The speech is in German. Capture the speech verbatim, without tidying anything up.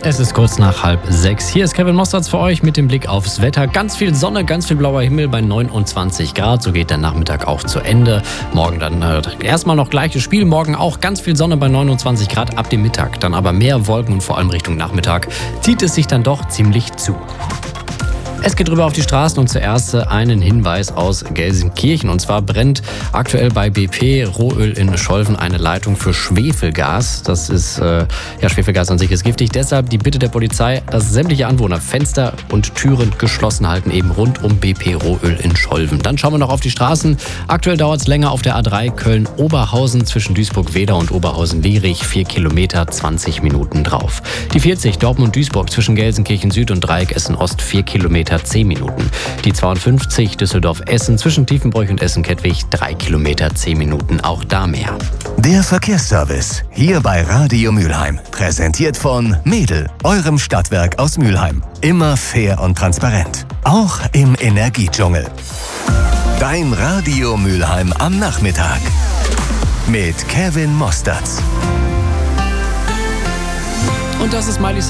Es ist kurz nach halb sechs. Hier ist Kevin Mostards für euch mit dem Blick aufs Wetter. Ganz viel Sonne, ganz viel blauer Himmel bei neunundzwanzig Grad. So geht der Nachmittag auch zu Ende. Morgen dann äh, erstmal noch gleiches Spiel. Morgen auch ganz viel Sonne bei neunundzwanzig Grad ab dem Mittag. Dann aber mehr Wolken und vor allem Richtung Nachmittag zieht es sich dann doch ziemlich zu. Es geht rüber auf die Straßen und zuerst einen Hinweis aus Gelsenkirchen. Und zwar brennt aktuell bei B P Rohöl in Scholven eine Leitung für Schwefelgas. Das ist, äh, ja, Schwefelgas an sich ist giftig. Deshalb die Bitte der Polizei, dass sämtliche Anwohner Fenster und Türen geschlossen halten, eben rund um B P Rohöl in Scholven. Dann schauen wir noch auf die Straßen. Aktuell dauert es länger auf der A drei Köln-Oberhausen zwischen Duisburg-Wedau und Oberhausen-Lierich. vier Kilometer, zwanzig Minuten drauf. Die vierzig Dortmund-Duisburg zwischen Gelsenkirchen Süd und Dreieck Essen-Ost, vier Kilometer, zehn Minuten. Die zweiundfünfzig Düsseldorf-Essen zwischen Tiefenbroich und Essen-Kettwig, drei Kilometer, zehn Minuten, auch da mehr. Der Verkehrsservice, hier bei Radio Mülheim. Präsentiert von Mädel, eurem Stadtwerk aus Mülheim. Immer fair und transparent. Auch im Energiedschungel. Dein Radio Mülheim am Nachmittag. Mit Kevin Mostards. Und das ist Miley